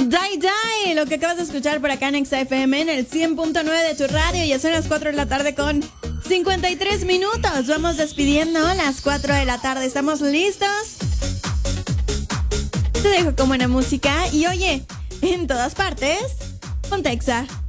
Die Die, lo que acabas de escuchar por acá en XFM en el 100.9 de tu radio. Ya son las 4 de la tarde con 53 minutos. Vamos despidiendo las 4 de la tarde. ¿Estamos listos? Te dejo con buena música y oye, en todas partes, ponte Exa.